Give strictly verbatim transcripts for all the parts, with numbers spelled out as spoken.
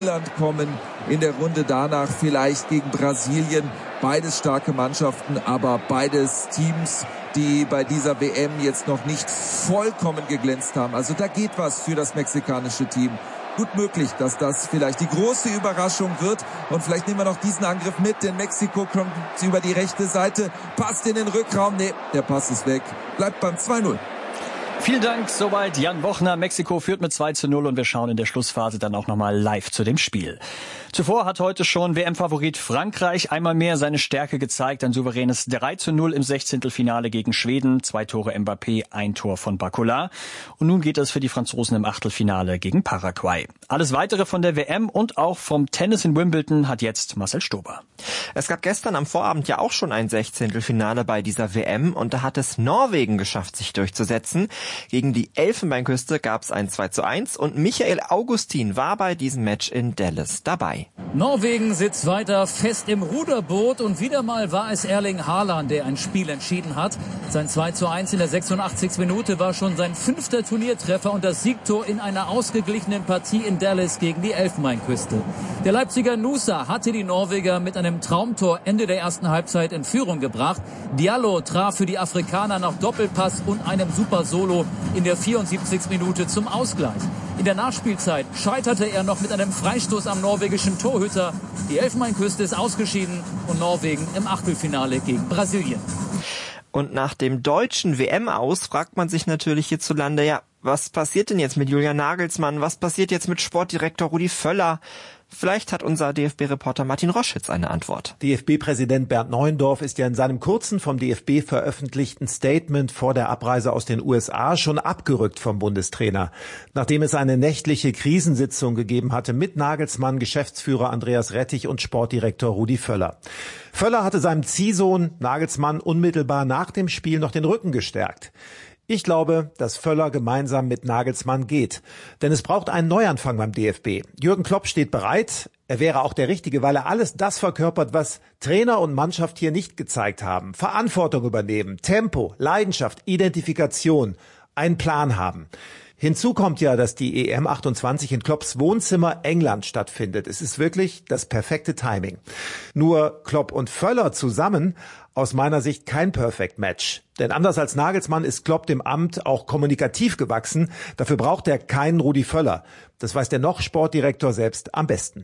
England kommen, in der Runde danach vielleicht gegen Brasilien. Beides starke Mannschaften, aber beides Teams, die bei dieser W M jetzt noch nicht vollkommen geglänzt haben. Also da geht was für das mexikanische Team. Gut möglich, dass das vielleicht die große Überraschung wird. Und vielleicht nehmen wir noch diesen Angriff mit, denn Mexiko kommt über die rechte Seite, passt in den Rückraum. Nee, der Pass ist weg. Bleibt beim zwei null. Vielen Dank, soweit Jan Bochner. Mexiko führt mit zwei zu null und wir schauen in der Schlussphase dann auch nochmal live zu dem Spiel. Zuvor hat heute schon W M-Favorit Frankreich einmal mehr seine Stärke gezeigt. Ein souveränes drei zu null im Sechzehntelfinale gegen Schweden. Zwei Tore Mbappé, ein Tor von Barcola. Und nun geht es für die Franzosen im Achtelfinale gegen Paraguay. Alles Weitere von der W M und auch vom Tennis in Wimbledon hat jetzt Marcel Stober. Es gab gestern am Vorabend ja auch schon ein Sechzehntelfinale bei dieser W M und da hat es Norwegen geschafft, sich durchzusetzen. Gegen die Elfenbeinküste gab es ein zwei zu eins und Michael Augustin war bei diesem Match in Dallas dabei. Norwegen sitzt weiter fest im Ruderboot und wieder mal war es Erling Haaland, der ein Spiel entschieden hat. Sein zwei zu eins in der sechsundachtzigsten Minute war schon sein fünfter Turniertreffer und das Siegtor in einer ausgeglichenen Partie in Dallas gegen die Elfenbeinküste. Der Leipziger Nusa hatte die Norweger mit einem Traumtor Ende der ersten Halbzeit in Führung gebracht. Diallo traf für die Afrikaner nach Doppelpass und einem super Solo in der vierundsiebzigsten Minute zum Ausgleich. In der Nachspielzeit scheiterte er noch mit einem Freistoß am norwegischen Torhüter. Die Elfenbeinküste ist ausgeschieden und Norwegen im Achtelfinale gegen Brasilien. Und nach dem deutschen W M-Aus fragt man sich natürlich hierzulande, ja, was passiert denn jetzt mit Julian Nagelsmann? Was passiert jetzt mit Sportdirektor Rudi Völler? Vielleicht hat unser D F B-Reporter Martin Roschitz eine Antwort. D F B-Präsident Bernd Neuendorf ist ja in seinem kurzen vom D F B veröffentlichten Statement vor der Abreise aus den U S A schon abgerückt vom Bundestrainer. Nachdem es eine nächtliche Krisensitzung gegeben hatte mit Nagelsmann, Geschäftsführer Andreas Rettich und Sportdirektor Rudi Völler. Völler hatte seinem Ziehsohn Nagelsmann unmittelbar nach dem Spiel noch den Rücken gestärkt. Ich glaube, dass Völler gemeinsam mit Nagelsmann geht. Denn es braucht einen Neuanfang beim D F B. Jürgen Klopp steht bereit. Er wäre auch der Richtige, weil er alles das verkörpert, was Trainer und Mannschaft hier nicht gezeigt haben. Verantwortung übernehmen, Tempo, Leidenschaft, Identifikation, einen Plan haben. Hinzu kommt ja, dass die E M achtundzwanzig in Klopps Wohnzimmer England stattfindet. Es ist wirklich das perfekte Timing. Nur Klopp und Völler zusammen, aus meiner Sicht kein Perfect Match. Denn anders als Nagelsmann ist Klopp dem Amt auch kommunikativ gewachsen. Dafür braucht er keinen Rudi Völler. Das weiß der noch Sportdirektor selbst am besten.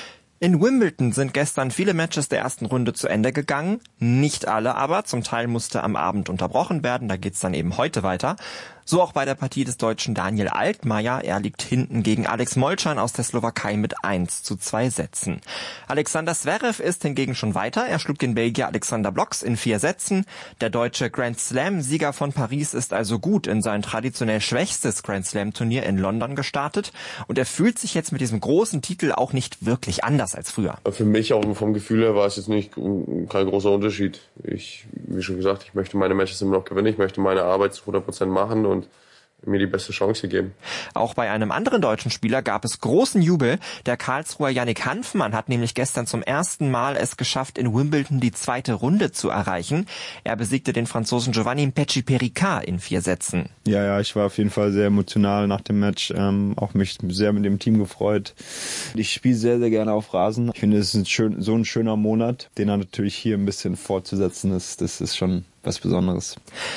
In Wimbledon sind gestern viele Matches der ersten Runde zu Ende gegangen. Nicht alle aber, zum Teil musste am Abend unterbrochen werden, da geht's dann eben heute weiter. So auch bei der Partie des Deutschen Daniel Altmaier. Er liegt hinten gegen Alex Molcan aus der Slowakei mit eins zu zwei Sätzen. Alexander Zverev ist hingegen schon weiter. Er schlug den Belgier Alexander Blocks in vier Sätzen. Der deutsche Grand Slam-Sieger von Paris ist also gut in sein traditionell schwächstes Grand Slam-Turnier in London gestartet. Und er fühlt sich jetzt mit diesem großen Titel auch nicht wirklich anders als früher. Für mich auch vom Gefühl her war es jetzt nicht kein großer Unterschied. Ich, wie schon gesagt, ich möchte meine Matches immer noch gewinnen. Ich möchte meine Arbeit zu hundert Prozent machen und mir die beste Chance gegeben. Auch bei einem anderen deutschen Spieler gab es großen Jubel. Der Karlsruher Yannick Hanfmann hat nämlich gestern zum ersten Mal es geschafft, in Wimbledon die zweite Runde zu erreichen. Er besiegte den Franzosen Giovanni Pecci-Pericard in vier Sätzen. Ja, ja, ich war auf jeden Fall sehr emotional nach dem Match. Ähm, auch mich sehr mit dem Team gefreut. Ich spiele sehr, sehr gerne auf Rasen. Ich finde, es ist ein schön, so ein schöner Monat, den dann natürlich hier ein bisschen fortzusetzen ist. Das ist schon was Besonderes.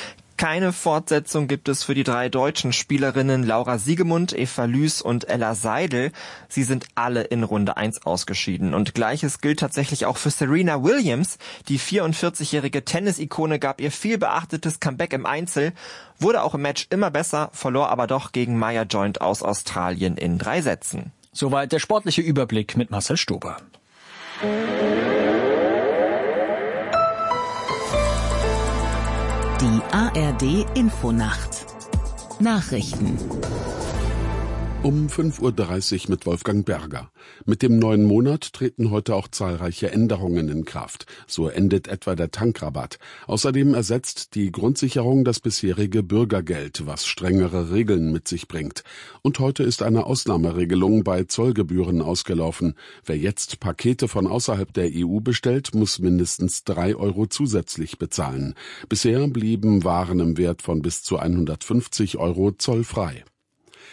Keine Fortsetzung gibt es für die drei deutschen Spielerinnen Laura Siegemund, Eva Lüß und Ella Seidel. Sie sind alle in Runde eins ausgeschieden. Und Gleiches gilt tatsächlich auch für Serena Williams. Die vierundvierzigjährige Tennis-Ikone gab ihr viel beachtetes Comeback im Einzel, wurde auch im Match immer besser, verlor aber doch gegen Maya Joint aus Australien in drei Sätzen. Soweit der sportliche Überblick mit Marcel Stober. Die A R D Infonacht. Nachrichten. Um fünf Uhr dreißig mit Wolfgang Berger. Mit dem neuen Monat treten heute auch zahlreiche Änderungen in Kraft. So endet etwa der Tankrabatt. Außerdem ersetzt die Grundsicherung das bisherige Bürgergeld, was strengere Regeln mit sich bringt. Und heute ist eine Ausnahmeregelung bei Zollgebühren ausgelaufen. Wer jetzt Pakete von außerhalb der E U bestellt, muss mindestens drei Euro zusätzlich bezahlen. Bisher blieben Waren im Wert von bis zu hundertfünfzig Euro zollfrei.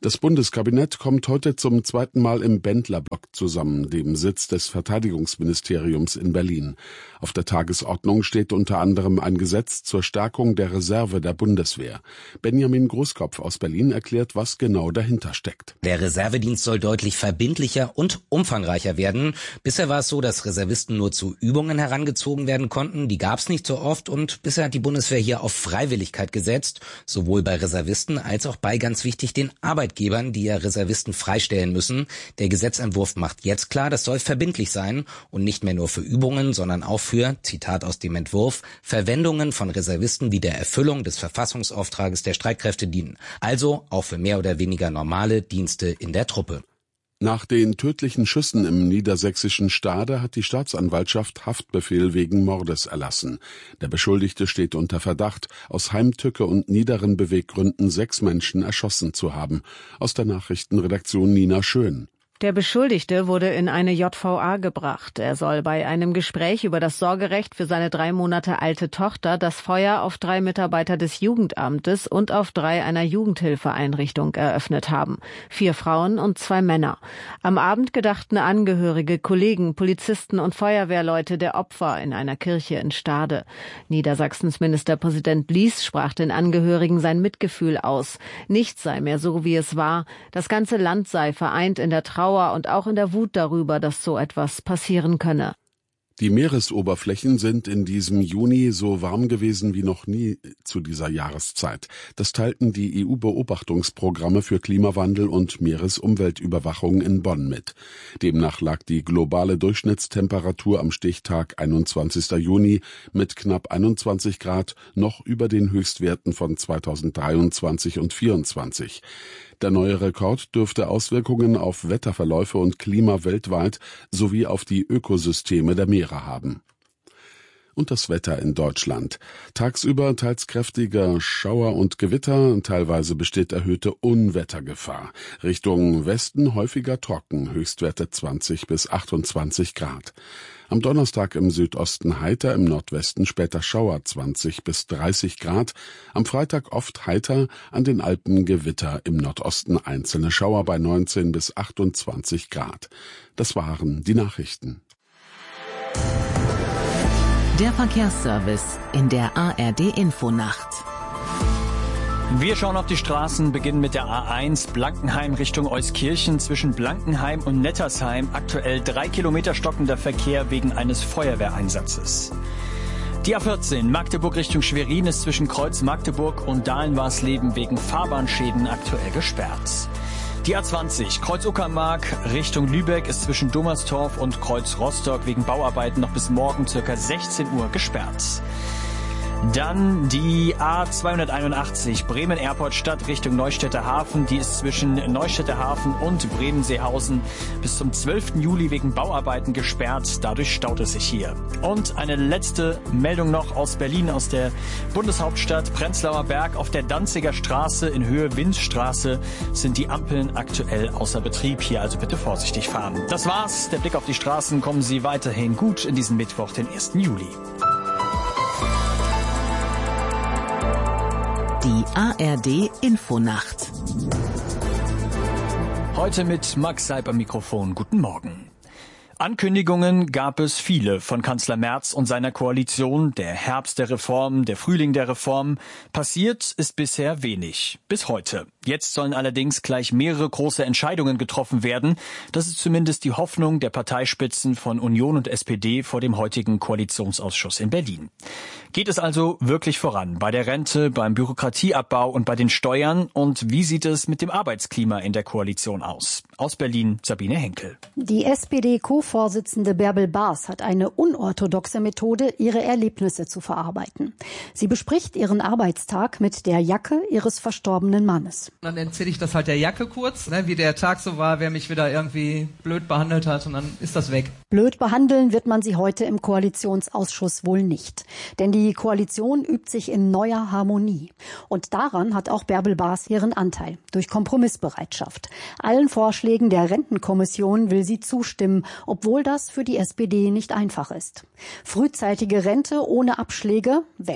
Das Bundeskabinett kommt heute zum zweiten Mal im Bendlerblock zusammen, dem Sitz des Verteidigungsministeriums in Berlin. Auf der Tagesordnung steht unter anderem ein Gesetz zur Stärkung der Reserve der Bundeswehr. Benjamin Großkopf aus Berlin erklärt, was genau dahinter steckt. Der Reservedienst soll deutlich verbindlicher und umfangreicher werden. Bisher war es so, dass Reservisten nur zu Übungen herangezogen werden konnten. Die gab es nicht so oft und bisher hat die Bundeswehr hier auf Freiwilligkeit gesetzt, sowohl bei Reservisten als auch bei, ganz wichtig, den Arbeitgebern. die ja Reservisten freistellen müssen. Der Gesetzentwurf macht jetzt klar, das soll verbindlich sein und nicht mehr nur für Übungen, sondern auch für, Zitat aus dem Entwurf, Verwendungen von Reservisten, die der Erfüllung des Verfassungsauftrages der Streitkräfte dienen. Also auch für mehr oder weniger normale Dienste in der Truppe. Nach den tödlichen Schüssen im niedersächsischen Stade hat die Staatsanwaltschaft Haftbefehl wegen Mordes erlassen. Der Beschuldigte steht unter Verdacht, aus Heimtücke und niederen Beweggründen sechs Menschen erschossen zu haben. Aus der Nachrichtenredaktion Nina Schön. Der Beschuldigte wurde in eine J V A gebracht. Er soll bei einem Gespräch über das Sorgerecht für seine drei Monate alte Tochter das Feuer auf drei Mitarbeiter des Jugendamtes und auf drei einer Jugendhilfeeinrichtung eröffnet haben. Vier Frauen und zwei Männer. Am Abend gedachten Angehörige, Kollegen, Polizisten und Feuerwehrleute der Opfer in einer Kirche in Stade. Niedersachsens Ministerpräsident Lies sprach den Angehörigen sein Mitgefühl aus. Nichts sei mehr so, wie es war. Das ganze Land sei vereint in der Trauer und auch in der Wut darüber, dass so etwas passieren könne. Die Meeresoberflächen sind in diesem Juni so warm gewesen wie noch nie zu dieser Jahreszeit. Das teilten die E U-Beobachtungsprogramme für Klimawandel und Meeresumweltüberwachung in Bonn mit. Demnach lag die globale Durchschnittstemperatur am Stichtag einundzwanzigster Juni mit knapp einundzwanzig Grad noch über den Höchstwerten von zweitausenddreiundzwanzig und vierundzwanzig. Der neue Rekord dürfte Auswirkungen auf Wetterverläufe und Klima weltweit sowie auf die Ökosysteme der Meere haben. Und das Wetter in Deutschland. Tagsüber teils kräftiger Schauer und Gewitter, teilweise besteht erhöhte Unwettergefahr. Richtung Westen häufiger trocken, Höchstwerte zwanzig bis achtundzwanzig Grad. Am Donnerstag im Südosten heiter, im Nordwesten später Schauer zwanzig bis dreißig Grad. Am Freitag oft heiter, an den Alpen Gewitter, im Nordosten einzelne Schauer bei neunzehn bis achtundzwanzig Grad. Das waren die Nachrichten. Der Verkehrsservice in der A R D-Infonacht. Wir schauen auf die Straßen, beginnen mit der A eins Blankenheim Richtung Euskirchen zwischen Blankenheim und Nettersheim. Aktuell drei Kilometer stockender Verkehr wegen eines Feuerwehreinsatzes. Die A vierzehn Magdeburg Richtung Schwerin ist zwischen Kreuz Magdeburg und Dahlen-Warsleben wegen Fahrbahnschäden aktuell gesperrt. Die A zwanzig Kreuz Uckermark Richtung Lübeck ist zwischen Dommerstorf und Kreuz Rostock wegen Bauarbeiten noch bis morgen ca. sechzehn Uhr gesperrt. Dann die A zweihunderteinundachtzig Bremen Airport Stadt Richtung Neustädter Hafen. Die ist zwischen Neustädter Hafen und Bremen-Seehausen bis zum zwölften Juli wegen Bauarbeiten gesperrt. Dadurch staut es sich hier. Und eine letzte Meldung noch aus Berlin, aus der Bundeshauptstadt. Prenzlauer Berg auf der Danziger Straße in Höhe Windstraße sind die Ampeln aktuell außer Betrieb. Hier also bitte vorsichtig fahren. Das war's. Der Blick auf die Straßen. Kommen Sie weiterhin gut in diesen Mittwoch, den ersten Juli. Die A R D-Infonacht. Heute mit Max Seib am Mikrofon. Guten Morgen. Ankündigungen gab es viele von Kanzler Merz und seiner Koalition. Der Herbst der Reform, der Frühling der Reform. Passiert ist bisher wenig. Bis heute. Jetzt sollen allerdings gleich mehrere große Entscheidungen getroffen werden. Das ist zumindest die Hoffnung der Parteispitzen von Union und S P D vor dem heutigen Koalitionsausschuss in Berlin. Geht es also wirklich voran bei der Rente, beim Bürokratieabbau und bei den Steuern? Und wie sieht es mit dem Arbeitsklima in der Koalition aus? Aus Berlin Sabine Henkel. Die S P D-Co-Vorsitzende Bärbel Baas hat eine unorthodoxe Methode, ihre Erlebnisse zu verarbeiten. Sie bespricht ihren Arbeitstag mit der Jacke ihres verstorbenen Mannes. Dann erzähle ich das halt der Jacke kurz, ne, wie der Tag so war, wer mich wieder irgendwie blöd behandelt hat, und dann ist das weg. Blöd behandeln wird man sie heute im Koalitionsausschuss wohl nicht. Denn die Koalition übt sich in neuer Harmonie. Und daran hat auch Bärbel Baas ihren Anteil, durch Kompromissbereitschaft. Allen Vorschlägen der Rentenkommission will sie zustimmen, obwohl das für die S P D nicht einfach ist. Frühzeitige Rente ohne Abschläge? Weg.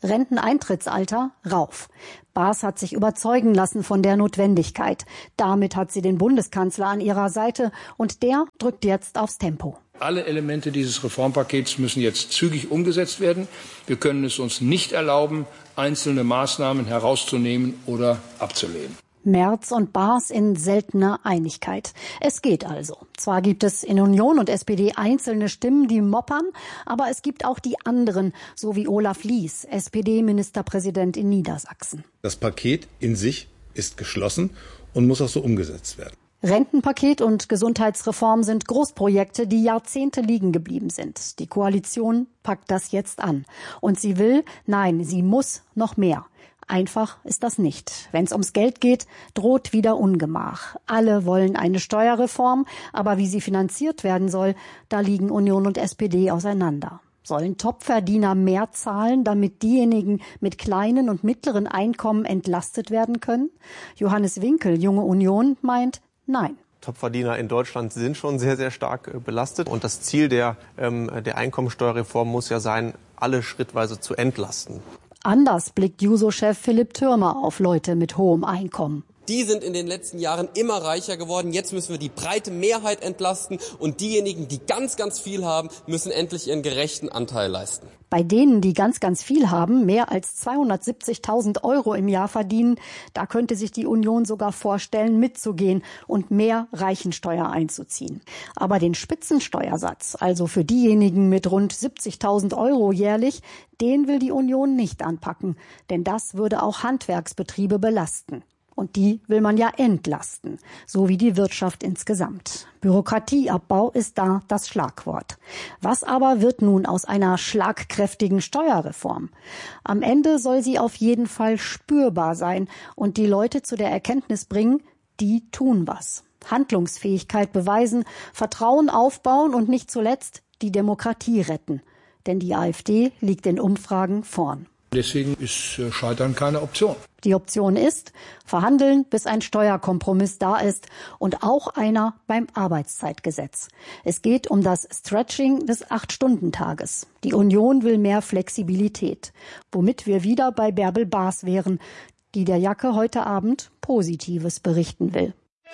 Renteneintrittsalter rauf. Baas hat sich überzeugen lassen von der Notwendigkeit. Damit hat sie den Bundeskanzler an ihrer Seite und der drückt jetzt aufs Tempo. Alle Elemente dieses Reformpakets müssen jetzt zügig umgesetzt werden. Wir können es uns nicht erlauben, einzelne Maßnahmen herauszunehmen oder abzulehnen. Merz und Baas in seltener Einigkeit. Es geht also. Zwar gibt es in Union und S P D einzelne Stimmen, die moppern, aber es gibt auch die anderen, so wie Olaf Lies, S P D-Ministerpräsident in Niedersachsen. Das Paket in sich ist geschlossen und muss auch so umgesetzt werden. Rentenpaket und Gesundheitsreform sind Großprojekte, die Jahrzehnte liegen geblieben sind. Die Koalition packt das jetzt an. Und sie will, nein, sie muss noch mehr. Einfach ist das nicht. Wenn es ums Geld geht, droht wieder Ungemach. Alle wollen eine Steuerreform, aber wie sie finanziert werden soll, da liegen Union und S P D auseinander. Sollen Topverdiener mehr zahlen, damit diejenigen mit kleinen und mittleren Einkommen entlastet werden können? Johannes Winkel, Junge Union, meint nein. Topverdiener in Deutschland sind schon sehr, sehr stark belastet. Und das Ziel der, ähm, der Einkommensteuerreform muss ja sein, alle schrittweise zu entlasten. Anders blickt Juso-Chef Philipp Thürmer auf Leute mit hohem Einkommen. Die sind in den letzten Jahren immer reicher geworden. Jetzt müssen wir die breite Mehrheit entlasten. Und diejenigen, die ganz, ganz viel haben, müssen endlich ihren gerechten Anteil leisten. Bei denen, die ganz, ganz viel haben, mehr als zweihundertsiebzigtausend Euro im Jahr verdienen, da könnte sich die Union sogar vorstellen, mitzugehen und mehr Reichensteuer einzuziehen. Aber den Spitzensteuersatz, also für diejenigen mit rund siebzigtausend Euro jährlich, den will die Union nicht anpacken. Denn das würde auch Handwerksbetriebe belasten. Und die will man ja entlasten, so wie die Wirtschaft insgesamt. Bürokratieabbau ist da das Schlagwort. Was aber wird nun aus einer schlagkräftigen Steuerreform? Am Ende soll sie auf jeden Fall spürbar sein und die Leute zu der Erkenntnis bringen, die tun was. Handlungsfähigkeit beweisen, Vertrauen aufbauen und nicht zuletzt die Demokratie retten. Denn die AfD liegt in Umfragen vorn. Deswegen ist Scheitern keine Option. Die Option ist, verhandeln, bis ein Steuerkompromiss da ist und auch einer beim Arbeitszeitgesetz. Es geht um das Stretching des Acht-Stunden-Tages. Die Union will mehr Flexibilität, womit wir wieder bei Bärbel Baas wären, die der Jacke heute Abend Positives berichten will.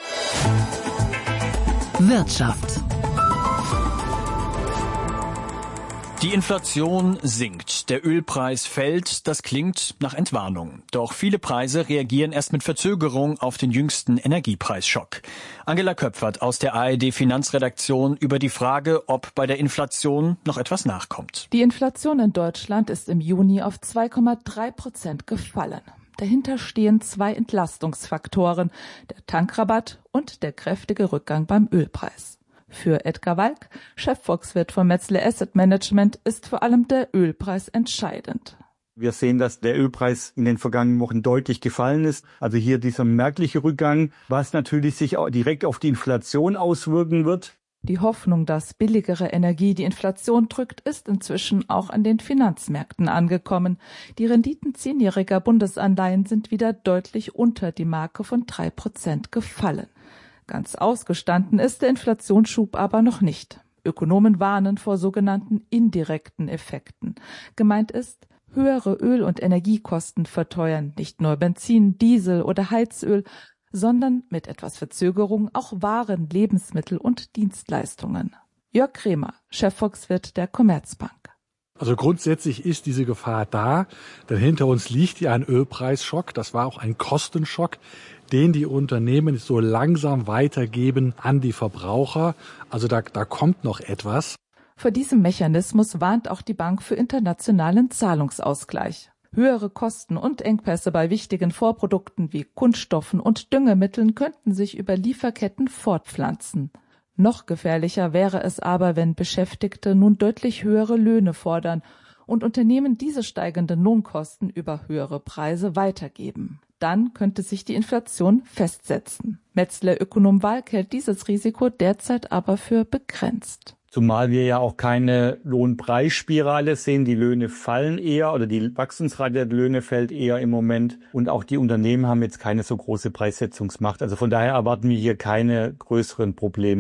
Wirtschaft. Die Inflation sinkt, der Ölpreis fällt, das klingt nach Entwarnung. Doch viele Preise reagieren erst mit Verzögerung auf den jüngsten Energiepreisschock. Angela Köpfert aus der A R D-Finanzredaktion über die Frage, ob bei der Inflation noch etwas nachkommt. Die Inflation in Deutschland ist im Juni auf zwei Komma drei Prozent gefallen. Dahinter stehen zwei Entlastungsfaktoren, der Tankrabatt und der kräftige Rückgang beim Ölpreis. Für Edgar Walk, Chefvolkswirt von Metzler Asset Management, ist vor allem der Ölpreis entscheidend. Wir sehen, dass der Ölpreis in den vergangenen Wochen deutlich gefallen ist. Also hier dieser merkliche Rückgang, was natürlich sich auch direkt auf die Inflation auswirken wird. Die Hoffnung, dass billigere Energie die Inflation drückt, ist inzwischen auch an den Finanzmärkten angekommen. Die Renditen zehnjähriger Bundesanleihen sind wieder deutlich unter die Marke von drei Prozent gefallen. Ganz ausgestanden ist der Inflationsschub aber noch nicht. Ökonomen warnen vor sogenannten indirekten Effekten. Gemeint ist, höhere Öl- und Energiekosten verteuern nicht nur Benzin, Diesel oder Heizöl, sondern mit etwas Verzögerung auch Waren, Lebensmittel und Dienstleistungen. Jörg Kremer, Chefvolkswirt der Commerzbank. Also grundsätzlich ist diese Gefahr da, denn hinter uns liegt ja ein Ölpreisschock. Das war auch ein Kostenschock, den die Unternehmen so langsam weitergeben an die Verbraucher. Also da, da kommt noch etwas. Vor diesem Mechanismus warnt auch die Bank für internationalen Zahlungsausgleich. Höhere Kosten und Engpässe bei wichtigen Vorprodukten wie Kunststoffen und Düngemitteln könnten sich über Lieferketten fortpflanzen. Noch gefährlicher wäre es aber, wenn Beschäftigte nun deutlich höhere Löhne fordern und Unternehmen diese steigenden Lohnkosten über höhere Preise weitergeben. Dann könnte sich die Inflation festsetzen. Metzler-Ökonom Walk hält dieses Risiko derzeit aber für begrenzt. Zumal wir ja auch keine Lohnpreisspirale sehen. Die Löhne fallen eher oder die Wachstumsrate der Löhne fällt eher im Moment. Und auch die Unternehmen haben jetzt keine so große Preissetzungsmacht. Also von daher erwarten wir hier keine größeren Probleme.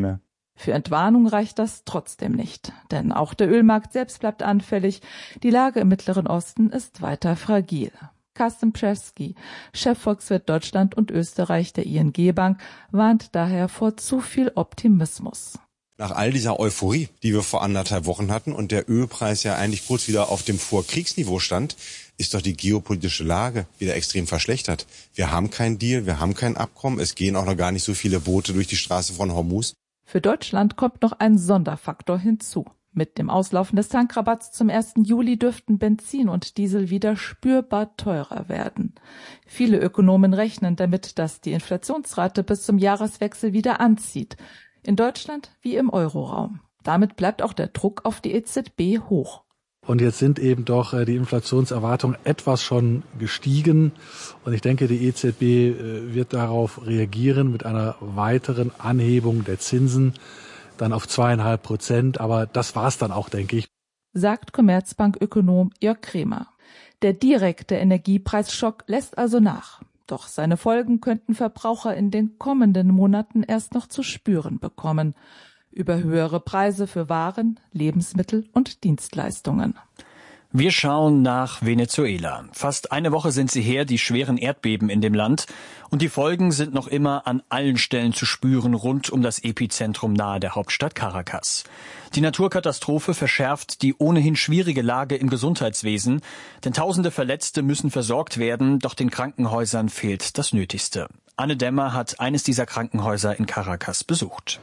Für Entwarnung reicht das trotzdem nicht, denn auch der Ölmarkt selbst bleibt anfällig. Die Lage im Mittleren Osten ist weiter fragil. Carsten Pschewski, Chefvolkswirt Deutschland und Österreich der I N G-Bank, warnt daher vor zu viel Optimismus. Nach all dieser Euphorie, die wir vor anderthalb Wochen hatten und der Ölpreis ja eigentlich kurz wieder auf dem Vorkriegsniveau stand, ist doch die geopolitische Lage wieder extrem verschlechtert. Wir haben keinen Deal, wir haben kein Abkommen, es gehen auch noch gar nicht so viele Boote durch die Straße von Hormuz. Für Deutschland kommt noch ein Sonderfaktor hinzu. Mit dem Auslaufen des Tankrabatts zum ersten Juli dürften Benzin und Diesel wieder spürbar teurer werden. Viele Ökonomen rechnen damit, dass die Inflationsrate bis zum Jahreswechsel wieder anzieht. In Deutschland wie im Euroraum. Damit bleibt auch der Druck auf die E Z B hoch. Und jetzt sind eben doch die Inflationserwartungen etwas schon gestiegen. Und ich denke, die E Z B wird darauf reagieren mit einer weiteren Anhebung der Zinsen, dann auf zweieinhalb Prozent. Aber das war's dann auch, denke ich. Sagt Commerzbank-Ökonom Jörg Kremer. Der direkte Energiepreisschock lässt also nach. Doch seine Folgen könnten Verbraucher in den kommenden Monaten erst noch zu spüren bekommen. Über höhere Preise für Waren, Lebensmittel und Dienstleistungen. Wir schauen nach Venezuela. Fast eine Woche sind sie her, die schweren Erdbeben in dem Land. Und die Folgen sind noch immer an allen Stellen zu spüren rund um das Epizentrum nahe der Hauptstadt Caracas. Die Naturkatastrophe verschärft die ohnehin schwierige Lage im Gesundheitswesen. Denn tausende Verletzte müssen versorgt werden, doch den Krankenhäusern fehlt das Nötigste. Anne Dämmer hat eines dieser Krankenhäuser in Caracas besucht.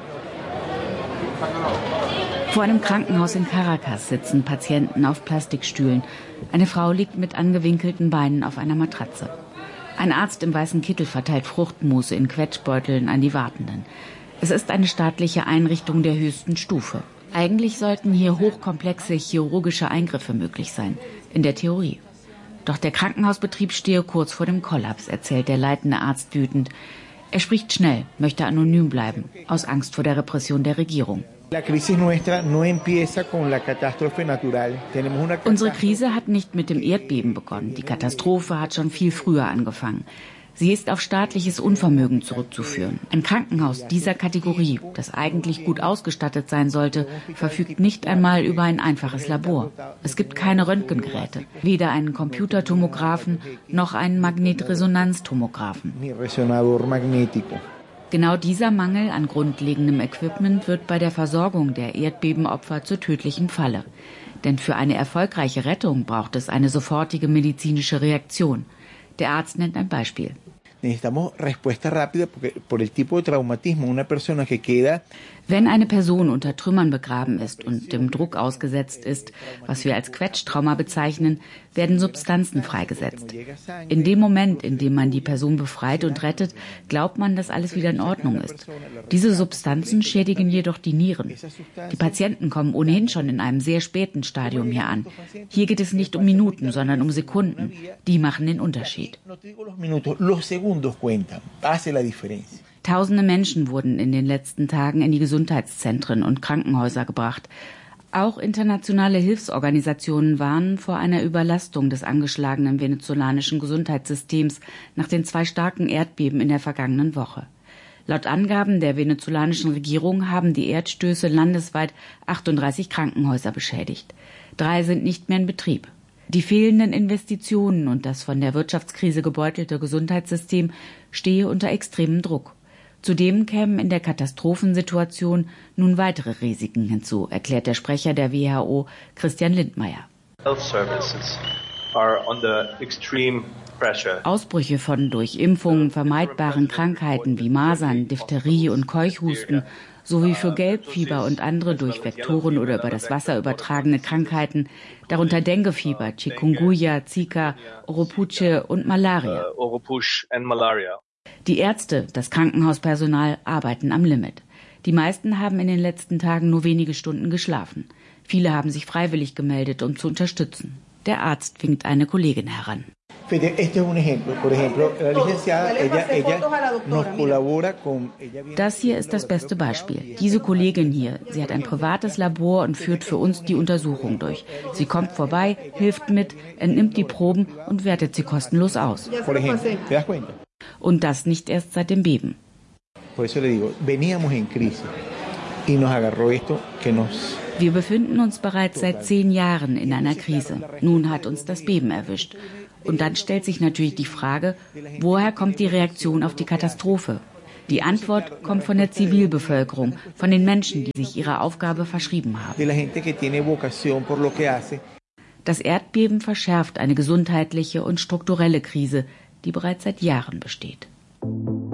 Vor einem Krankenhaus in Caracas sitzen Patienten auf Plastikstühlen. Eine Frau liegt mit angewinkelten Beinen auf einer Matratze. Ein Arzt im weißen Kittel verteilt Fruchtmusse in Quetschbeuteln an die Wartenden. Es ist eine staatliche Einrichtung der höchsten Stufe. Eigentlich sollten hier hochkomplexe chirurgische Eingriffe möglich sein, in der Theorie. Doch der Krankenhausbetrieb stehe kurz vor dem Kollaps, erzählt der leitende Arzt wütend. Er spricht schnell, möchte anonym bleiben, aus Angst vor der Repression der Regierung. Unsere Krise hat nicht mit dem Erdbeben begonnen. Die Katastrophe hat schon viel früher angefangen. Sie ist auf staatliches Unvermögen zurückzuführen. Ein Krankenhaus dieser Kategorie, das eigentlich gut ausgestattet sein sollte, verfügt nicht einmal über ein einfaches Labor. Es gibt keine Röntgengeräte, weder einen Computertomographen noch einen Magnetresonanztomographen. Genau dieser Mangel an grundlegendem Equipment wird bei der Versorgung der Erdbebenopfer zur tödlichen Falle. Denn für eine erfolgreiche Rettung braucht es eine sofortige medizinische Reaktion. Der Arzt nennt ein Beispiel. Wenn eine Person unter Trümmern begraben ist und dem Druck ausgesetzt ist, was wir als Quetschtrauma bezeichnen, werden Substanzen freigesetzt. In dem Moment, in dem man die Person befreit und rettet, glaubt man, dass alles wieder in Ordnung ist. Diese Substanzen schädigen jedoch die Nieren. Die Patienten kommen ohnehin schon in einem sehr späten Stadium hier an. Hier geht es nicht um Minuten, sondern um Sekunden. Die machen den Unterschied. Tausende Menschen wurden in den letzten Tagen in die Gesundheitszentren und Krankenhäuser gebracht. Auch internationale Hilfsorganisationen warnen vor einer Überlastung des angeschlagenen venezolanischen Gesundheitssystems nach den zwei starken Erdbeben in der vergangenen Woche. Laut Angaben der venezolanischen Regierung haben die Erdstöße landesweit achtunddreißig Krankenhäuser beschädigt. Drei sind nicht mehr in Betrieb. Die fehlenden Investitionen und das von der Wirtschaftskrise gebeutelte Gesundheitssystem stehe unter extremem Druck. Zudem kämen in der Katastrophensituation nun weitere Risiken hinzu, erklärt der Sprecher der W H O, Christian Lindmeier. Ausbrüche von durch Impfungen vermeidbaren Krankheiten wie Masern, Diphtherie und Keuchhusten sowie für Gelbfieber und andere durch Vektoren oder über das Wasser übertragene Krankheiten, darunter Denguefieber, Chikungunya, Zika, Oropuche und Malaria. Die Ärzte, das Krankenhauspersonal arbeiten am Limit. Die meisten haben in den letzten Tagen nur wenige Stunden geschlafen. Viele haben sich freiwillig gemeldet, um zu unterstützen. Der Arzt winkt eine Kollegin heran. Das hier ist das beste Beispiel. Diese Kollegin hier, sie hat ein privates Labor und führt für uns die Untersuchung durch. Sie kommt vorbei, hilft mit, entnimmt die Proben und wertet sie kostenlos aus. Und das nicht erst seit dem Beben. Wir befinden uns bereits seit zehn Jahren in einer Krise. Nun hat uns das Beben erwischt. Und dann stellt sich natürlich die Frage, woher kommt die Reaktion auf die Katastrophe? Die Antwort kommt von der Zivilbevölkerung, von den Menschen, die sich ihrer Aufgabe verschrieben haben. Das Erdbeben verschärft eine gesundheitliche und strukturelle Krise, die bereits seit Jahren besteht.